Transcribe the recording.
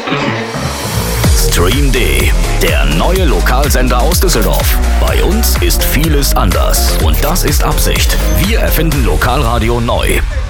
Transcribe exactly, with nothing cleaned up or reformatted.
Stream D, der neue Lokalsender aus Düsseldorf. Bei uns ist vieles anders und das ist Absicht. Wir erfinden Lokalradio neu.